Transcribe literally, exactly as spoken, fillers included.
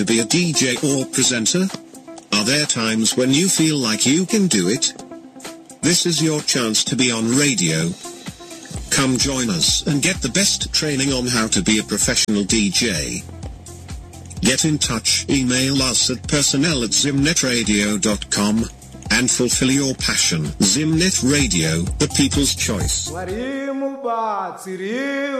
to be a D J or presenter? Are there times when you feel like you can do it? This is your chance to be on radio. Come join us and get the best training on how to be a professional D J. Get in touch, email us at personnel at zimnetradio dot com and fulfill your passion. Zimnet Radio, the people's choice.